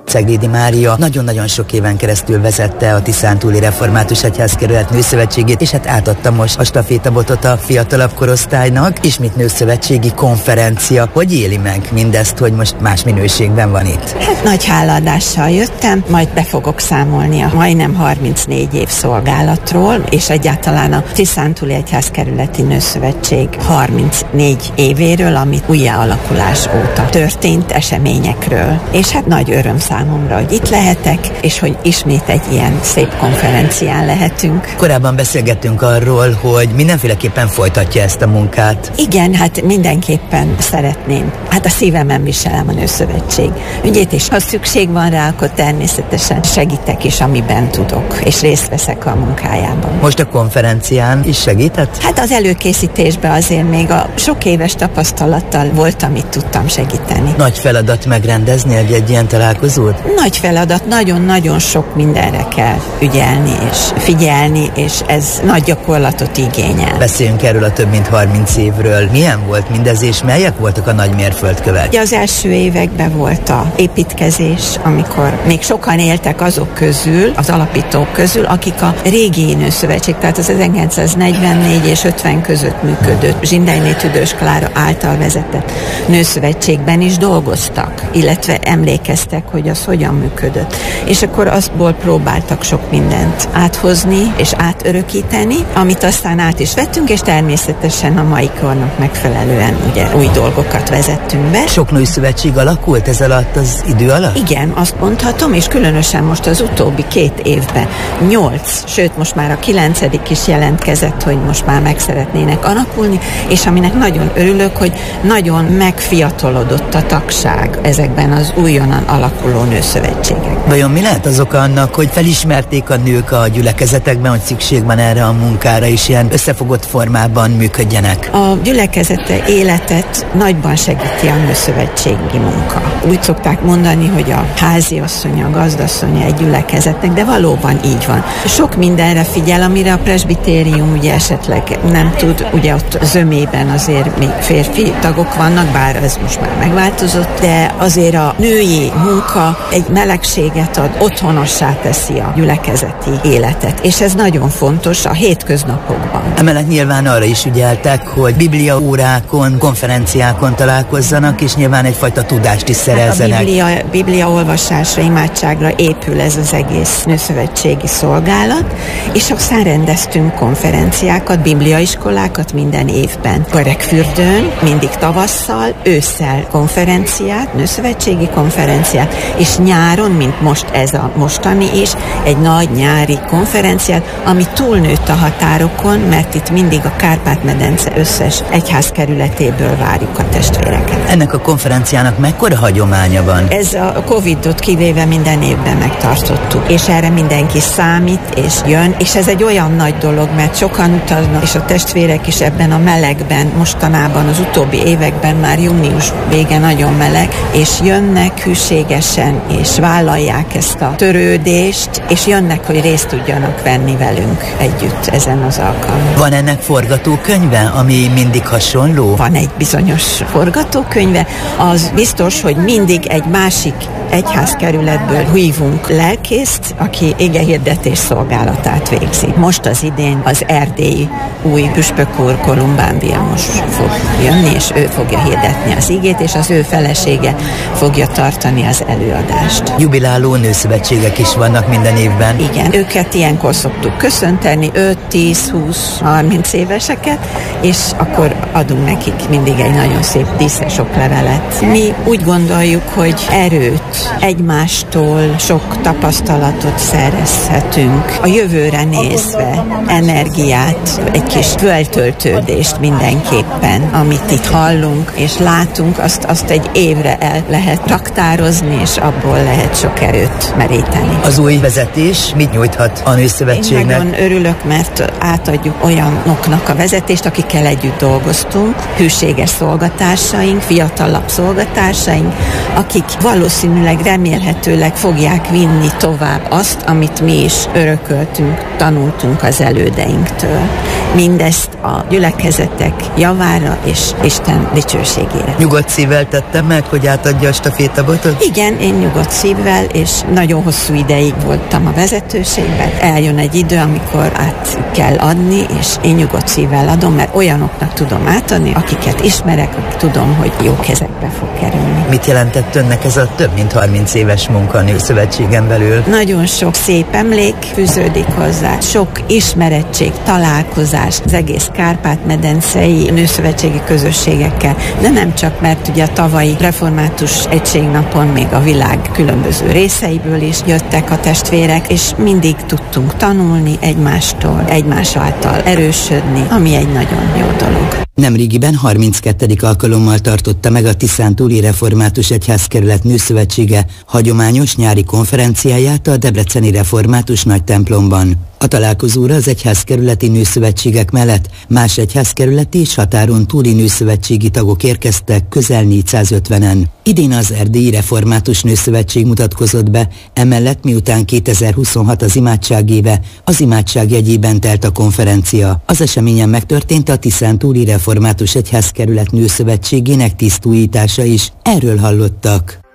Ceglédi Mária nagyon-nagyon sok éven keresztül vezette a Tiszántúli Református Egyházkerület Nőszövetségét, és hát átadta most a stafétabotot a fiatalabb korosztálynak. Ismét nőszövetségi konferencia. Hogy éli meg mindezt, hogy most más minőségben van itt? Hát nagy hálaadással jöttem, majd be fogok számolni a majdnem 34 év szolgálatról, és egyáltalán a Tiszántúli Egyházkerületi Nőszövetség 34 évéről, amit újjáalakulás óta történt eseményekről. És hát nagy öröm számomra, hogy itt lehetek, és hogy ismét egy ilyen szép konferencián lehetünk. Korábban beszélgettünk arról, hogy mindenféleképpen folytatja ezt a munkát. Igen, hát mindenképpen szeretném. Hát a szívemen viselem a Nőszövetség ügyét, és ha szükség van rá, akkor természetesen segítek is, amiben tudok, és részt veszek a munkájában. Most a konferencián is segített? Hát az előkészítésben azért még a sok éves tapasztalattal volt, amit tudtam segíteni. Nagy feladat megrendezni egy ilyen találkozót? Nagy feladat, nagyon-nagyon sok mindenre kell ügyelni és figyelni, és ez nagy gyakorlatot igényel. Beszéljünk erről a több mint 30 évről. Milyen volt mindez, és melyek voltak a nagy mérföldkövek? Ugye az első években volt a építkezés, amikor még sokan éltek azok közül, az alapítók közül, akik a régi nőszövetség, tehát az 1944 és 50 között működött Zsindelyné Tüdős Klára által vezetett nőszövetségben is dolgoztak, illetve emlékeztek, hogy az hogyan működött. És akkor azból próbáltak sok mindent áthozni és átörökíteni, amit aztán át is vettünk, és természetesen a mai kornak megfelelően ugye új dolgokat vezettünk be. Sok nőszövetség alakult ez alatt az idő alatt? Igen, azt mondhatom, és különösen most az utóbbi 2 évben 8, sőt most már a 9. is jelentkezett, hogy most már meg szeretnének alakulni, és aminek nagyon örülök, hogy nagyon megfiatalodott a tagság ezekben az újonnan alakuló nőszövetségekben. Vajon mi lehet az oka annak, hogy felismerték a nők a gyülekezetekben, hogy szükség van erre a munkára, és ilyen összefogott formában működjenek? A gyülekezete életet nagyban segíti a nőszövetségi munka. Úgy szokták mondani, hogy a háziasszonya, a gazdasszonya egy gyülekezetnek, de valóban így van. Sok mindenre figyel, amire a presbitérium ugye esetleg nem tud, ugye ott zömében azért még férfi tagok vannak, bár ez most már megváltozott, de azért a női munka egy melegséget ad, otthonossá teszi a gyülekezeti életet, és ez nagyon fontos a hétköznapokban. Emellett nyilván arra is ügyeltek, hogy bibliaórákon, konferenciákon találkozzanak, és nyilván egyfajta tudást is szerezzenek. Hát a biblia olvasásra, imádságra épül ez az egész nőszövetségi szolgálat, és aztán rendeztünk konferenciákat, bibliaiskolákat minden évben. Gyerekfürdőn, mindig tavasszal, ősszel konferenciát, nőszövetségi konferenciát, és nyáron, mint most ez a mostani is, egy nagy nyári konferenciát, ami túlnőtt a határokon, mert itt mindig a Kárpát-medence összes egyházkerületéből várjuk a testvéreket. Ennek a konferenciának mekkora hagyománya van? Ez a Covid-ot kivéve minden évben megtartottuk, és erre mindenki számít, és jön, és ez egy olyan nagy dolog, mert sokan utaznak, és a testvérek is ebben a melegben, mostanában az utóbbi években már június vége nagyon meleg, és jönnek hűségesen, és vállalják ezt a törődést, és jönnek, hogy részt tudjanak venni velünk együtt ezen az alkalmon. Van ennek forgatókönyve, ami mindig hasonló? Van egy bizonyos forgatókönyve, az biztos, hogy mindig egy másik egyházkerületből hívunk lelkészt, aki igehirdetés szolgálatát végzi. Most az idén az erdélyi új püspök úr Kolumbán Vilmos fog jönni, és ő fogja hirdetni az igét, és az ő felesége fogja tartani az előadást. Jubiláló nőszövetségek is vannak minden évben. Igen, őket ilyenkor szoktuk köszönteni, 5, 10, 20, 30 éveseket, és akkor adunk nekik mindig egy nagyon szép díszes oklevelet. Mi úgy gondoljuk, hogy erőt, egymástól sok tapasztalatot szerezhetünk. A jövőre nézve energiát, egy kis feltöltődést mindenképpen, amit itt hallunk és látunk, azt egy évre el lehet raktározni, és abból lehet sok erőt meríteni. Az új vezetés mit nyújthat a nőszövetségnek? Én nagyon örülök, mert átadjuk olyanoknak a vezetést, akikkel együtt dolgoztunk, hűséges szolgatársaink, fiatalabb szolgatársaink, akik valószínűleg remélhetőleg fogják vinni tovább azt, amit mi is örököltünk, tanultunk az elődeinktől. Mindezt a gyülekezetek javára és Isten dicsőségére. Nyugodt szívvel tettem meg, hogy átadja a stafétabotot? Igen, én nyugodt szívvel, és nagyon hosszú ideig voltam a vezetőségben. Eljön egy idő, amikor át kell adni, és én nyugodt szívvel adom, mert olyanoknak tudom átadni, akiket ismerek, akik tudom, hogy jó kezekbe fog kerülni. Mit jelentett önnek ez a több mint 30 éves munka a Nőszövetségen belül? Nagyon sok szép emlék fűződik hozzá, sok ismerettség, találkozás, az egész Kárpát-medencei nőszövetségi közösségekkel, de nem csak, mert ugye a tavalyi református egységnapon még a világ különböző részeiből is jöttek a testvérek, és mindig tudtunk tanulni egymástól, egymás által erősödni, ami egy nagyon jó dolog. Nemrégiben 32. alkalommal tartotta meg a Tiszántúli Református Egyházkerület Nőszövetsége hagyományos nyári konferenciáját a Debreceni Református Nagytemplomban. A találkozóra az egyházkerületi nőszövetségek mellett más egyházkerületi és határon túli nőszövetségi tagok érkeztek közel 450-en. Idén az Erdélyi Református Nőszövetség mutatkozott be, emellett miután 2026 az imádság éve, az imádság jegyében telt a konferencia. Az eseményen megtörtént a Tiszántúli Református Egyházkerület Nőszövetségének tisztújítása is. Erről hallottak.